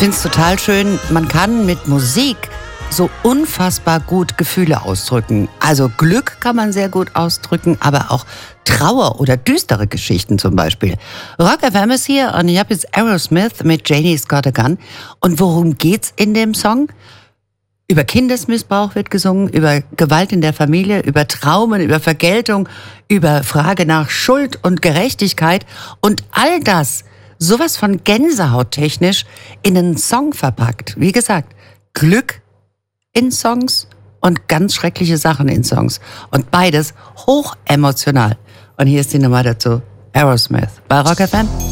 finde es total schön, man kann mit Musik so unfassbar gut Gefühle ausdrücken. Also Glück kann man sehr gut ausdrücken, aber auch Trauer oder düstere Geschichten zum Beispiel. Rock FM ist hier und ich habe jetzt Aerosmith mit Janie's Got a Gun. Und worum geht's in dem Song? Über Kindesmissbrauch wird gesungen, über Gewalt in der Familie, über Traumen, über Vergeltung, über Frage nach Schuld und Gerechtigkeit und all das, sowas von Gänsehauttechnisch in einen Song verpackt. Wie gesagt, Glück in Songs und ganz schreckliche Sachen in Songs. Und beides hoch emotional. Und hier ist die Nummer dazu, Aerosmith bei Rock FM.